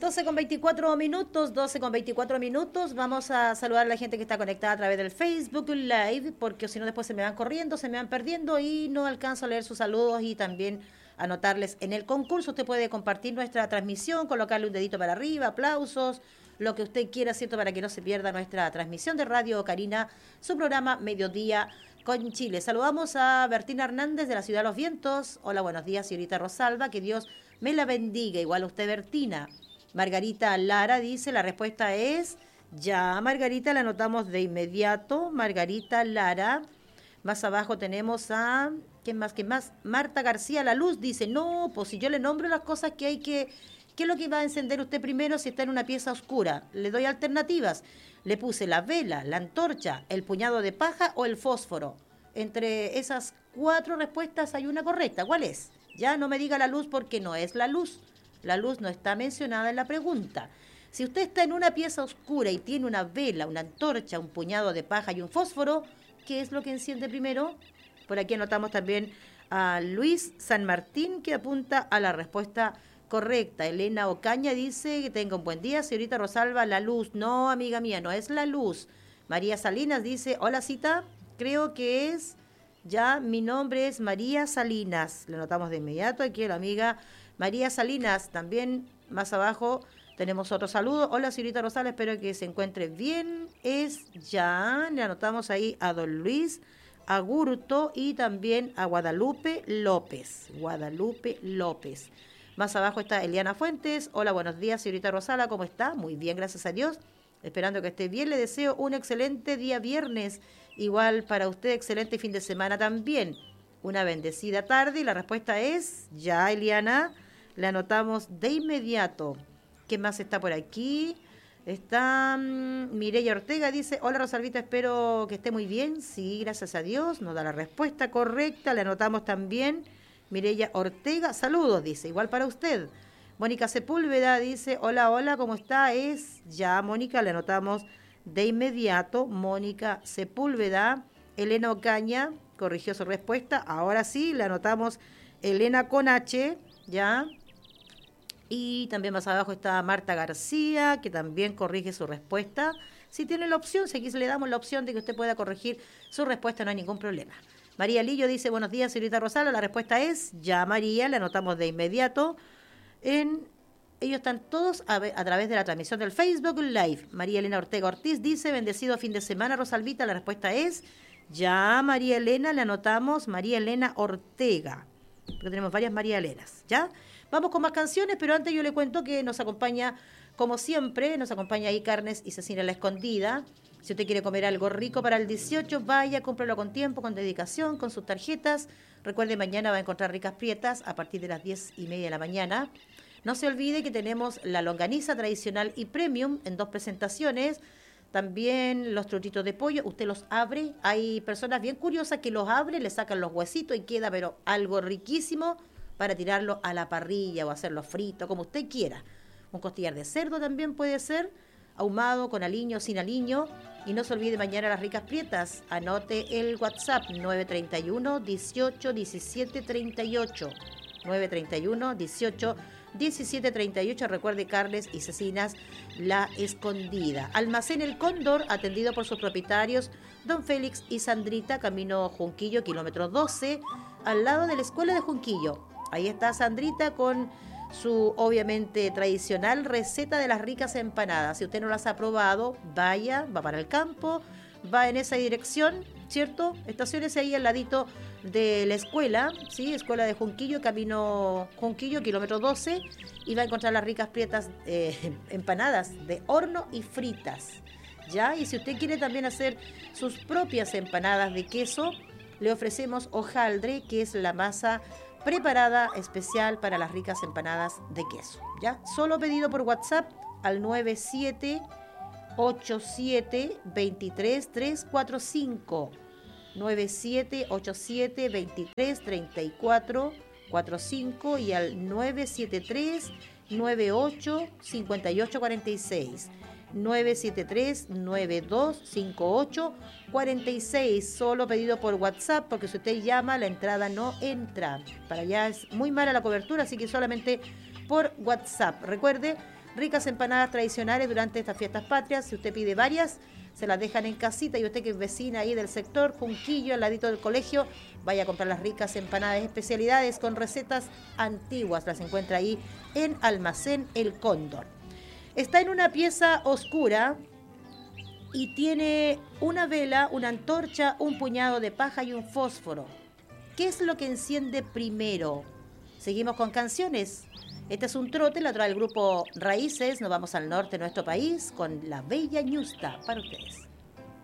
12:24 minutos. Vamos a saludar a la gente que está conectada a través del Facebook Live, porque si no después se me van corriendo, se me van perdiendo y no alcanzo a leer sus saludos y también anotarles en el concurso. Usted puede compartir nuestra transmisión, colocarle un dedito para arriba, aplausos, lo que usted quiera, ¿cierto? Para que no se pierda nuestra transmisión de Radio Carina, su programa Mediodía con Chile. Saludamos a Bertina Hernández de la Ciudad de los Vientos. Hola, buenos días, señorita Rosalba, que Dios me la bendiga. Igual a usted, Bertina. Margarita Lara dice, la respuesta es ya. Margarita, la anotamos de inmediato. Margarita Lara. Más abajo tenemos a... ¿Quién más? Marta García La Luz dice, no, pues si yo le nombro las cosas que hay que... ¿Qué es lo que va a encender usted primero si está en una pieza oscura? Le doy alternativas. Le puse la vela, la antorcha, el puñado de paja o el fósforo. Entre esas 4 respuestas hay una correcta. ¿Cuál es? Ya no me diga la luz porque no es la luz. La luz no está mencionada en la pregunta. Si usted está en una pieza oscura y tiene una vela, una antorcha, un puñado de paja y un fósforo, ¿qué es lo que enciende primero? Por aquí anotamos también a Luis San Martín, que apunta a la respuesta correcta. Elena Ocaña dice que tenga un buen día. Señorita Rosalba, la luz. No, amiga mía, no es la luz. María Salinas dice, hola Cita, creo que es... Ya, mi nombre es María Salinas. Le anotamos de inmediato aquí a la amiga María Salinas. También más abajo tenemos otro saludo. Hola, señorita Rosales, espero que se encuentre bien. Es ya, le anotamos ahí a don Luis Agurto y también a Guadalupe López. Guadalupe López. Más abajo está Eliana Fuentes. Hola, buenos días, señorita Rosala, ¿cómo está? Muy bien, gracias a Dios. Esperando que esté bien, le deseo un excelente día viernes. Igual para usted, excelente fin de semana también. Una bendecida tarde y la respuesta es ya, Eliana. Le anotamos de inmediato. ¿Qué más está por aquí? Está Mireya Ortega, dice, hola Rosalvita, espero que esté muy bien. Sí, gracias a Dios, nos da la respuesta correcta. Le anotamos también Mireya Ortega, saludos, dice, igual para usted. Mónica Sepúlveda dice, hola, ¿cómo está? Es ya, Mónica, le anotamos de inmediato. Mónica Sepúlveda. Elena Ocaña corrigió su respuesta. Ahora sí, le anotamos Elena con H, ya. Y también más abajo está Marta García, que también corrige su respuesta. Si tiene la opción, si aquí le damos la opción de que usted pueda corregir su respuesta, no hay ningún problema. María Lillo dice, buenos días, señorita Rosala. La respuesta es ya, María, le anotamos de inmediato. Ellos están todos a través de la transmisión del Facebook Live. María Elena Ortega Ortiz dice, bendecido fin de semana, Rosalvita. La respuesta es ya, María Elena, le anotamos María Elena Ortega, porque tenemos varias María Elenas, ¿ya? Vamos con más canciones, pero antes yo le cuento que nos acompaña, como siempre, nos acompaña ahí Carnes y Cecina La Escondida. Si usted quiere comer algo rico para el 18, vaya, cómpralo con tiempo, con dedicación, con sus tarjetas. Recuerde, mañana va a encontrar ricas prietas a partir de las 10:30 de la mañana. No se olvide que tenemos la longaniza tradicional y premium en 2 presentaciones. También los trotitos de pollo, usted los abre. Hay personas bien curiosas que los abren, le sacan los huesitos y queda pero algo riquísimo para tirarlo a la parrilla o hacerlo frito, como usted quiera. Un costillar de cerdo también puede ser, ahumado, con aliño, sin aliño. Y no se olvide mañana las ricas prietas. Anote el WhatsApp 931 18 17 38. 931 18 1738. Recuerde, Carles y Cecinas La Escondida. Almacén El Cóndor, atendido por sus propietarios don Félix y Sandrita, camino Junquillo, kilómetro 12, al lado de la escuela de Junquillo. Ahí está Sandrita con su, obviamente, tradicional receta de las ricas empanadas. Si usted no las ha probado, vaya, va para el campo, va en esa dirección, ¿cierto? Estaciónese ahí al ladito de la escuela, ¿sí? Escuela de Junquillo, camino Junquillo, kilómetro 12, y va a encontrar las ricas prietas empanadas de horno y fritas, ¿ya? Y si usted quiere también hacer sus propias empanadas de queso, le ofrecemos hojaldre, que es la masa preparada especial para las ricas empanadas de queso, ¿ya? Solo pedido por WhatsApp al 9787-23345. 9787-233445 y al 973-98-5846. 973-9258-46. Solo pedido por WhatsApp, porque si usted llama, la entrada no entra. Para allá es muy mala la cobertura, así que solamente por WhatsApp. Recuerde, ricas empanadas tradicionales durante estas fiestas patrias. Si usted pide varias, se las dejan en casita, y usted que es vecina ahí del sector, Junquillo, al ladito del colegio, vaya a comprar las ricas empanadas especialidades con recetas antiguas. Las encuentra ahí en Almacén El Cóndor. Está en una pieza oscura y tiene una vela, una antorcha, un puñado de paja y un fósforo. ¿Qué es lo que enciende primero? Seguimos con canciones. Este es un trote, la trae el grupo Raíces. Nos vamos al norte de nuestro país con La Bella Ñusta para ustedes.